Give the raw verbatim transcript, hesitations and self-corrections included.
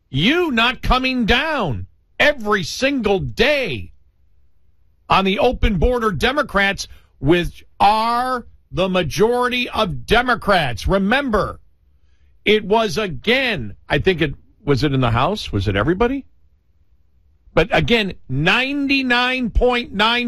you not coming down every single day on the open border Democrats, which are the majority of Democrats. Remember, it was again, I think it, was it in the House? Was it everybody? But again, ninety-nine point nine